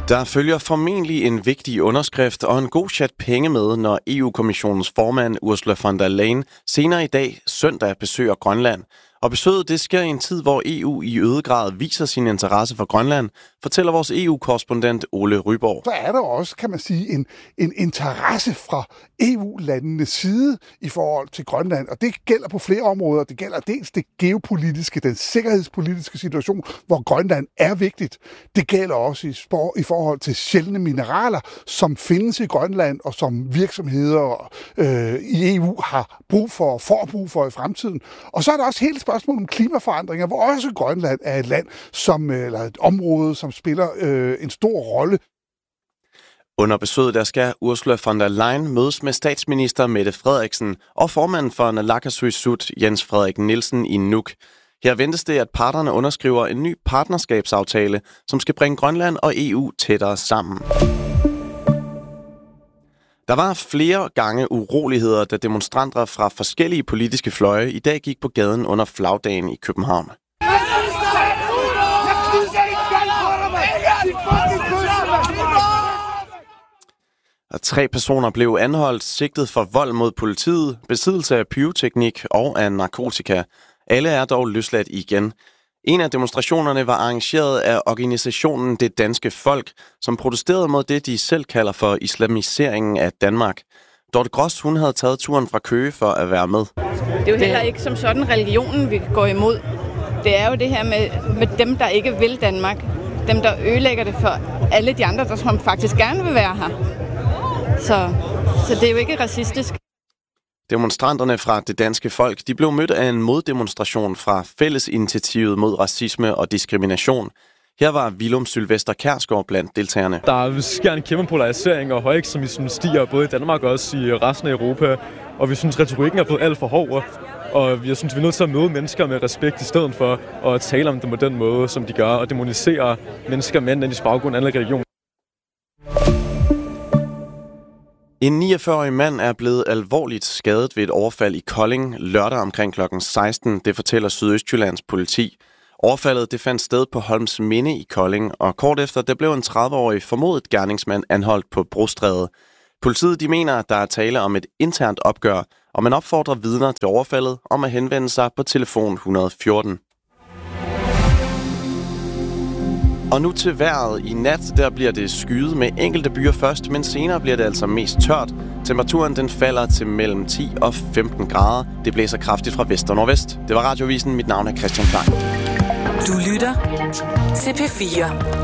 Der følger formentlig en vigtig underskrift og en god chat penge med, når EU-kommissionens formand Ursula von der Leyen senere i dag søndag besøger Grønland. Og besøget det sker i en tid, hvor EU i øget grad viser sin interesse for Grønland, fortæller vores EU-korrespondent Ole Ryborg. Så er der også, kan man sige, en interesse fra EU-landenes side i forhold til Grønland. Og det gælder på flere områder. Det gælder dels det geopolitiske, den sikkerhedspolitiske situation, hvor Grønland er vigtigt. Det gælder også i forhold til sjældne mineraler, som findes i Grønland, og som virksomheder i EU har brug for i fremtiden. Og så er der også hele spørgsmålet om klimaforandringer, hvor også Grønland er et land, eller et område, som spiller en stor rolle. Under besøget der skal Ursula von der Leyen mødes med statsminister Mette Frederiksen og formanden for Naalakkersuisut Jens Frederik Nielsen i Nuuk. Her ventes det, at parterne underskriver en ny partnerskabsaftale, som skal bringe Grønland og EU tættere sammen. Der var flere gange uroligheder, da demonstranter fra forskellige politiske fløje i dag gik på gaden under flagdagen i København. Og 3 personer blev anholdt, sigtet for vold mod politiet, besiddelse af pyroteknik og af narkotika. Alle er dog løsladt igen. En af demonstrationerne var arrangeret af organisationen Det Danske Folk, som protesterede mod det, de selv kalder for islamiseringen af Danmark. Dorte Gross, hun havde taget turen fra Køge for at være med. Det er jo heller ikke som sådan religionen, vi går imod. Det er jo det her med dem, der ikke vil Danmark. Dem, der ødelægger det for alle de andre, der faktisk gerne vil være her. Så det er jo ikke racistisk. Demonstranterne fra Det Danske Folk, de blev mødt af en moddemonstration fra Fællesinitiativet mod racisme og diskrimination. Her var Willum Sylvester Kjærsgaard blandt deltagerne. Der sker en kæmpe polarisering, og højekstremismen stiger både i Danmark og også i resten af Europa. Og vi synes, retorikken er blevet alt for hård. Og jeg synes, vi er nødt til at møde mennesker med respekt i stedet for at tale om dem på den måde, som de gør, og demonisere mennesker med en anden baggrund, anden religion. En 49-årig mand er blevet alvorligt skadet ved et overfald i Kolding lørdag omkring kl. 16. Det fortæller Sydøstjyllands politi. Overfaldet det fandt sted på Holmsminde i Kolding, og kort efter der blev en 30-årig formodet gerningsmand anholdt på Brostræde. Politiet de mener, at der er tale om et internt opgør, og man opfordrer vidner til overfaldet om at henvende sig på telefon 114. Og nu til vejret. I nat der bliver det skyet med enkelte byer først, men senere bliver det altså mest tørt. Temperaturen den falder til mellem 10 og 15 grader. Det blæser kraftigt fra vest og nordvest. Det var Radiovisen. Mit navn er Christian Klein. Du lytter til P4.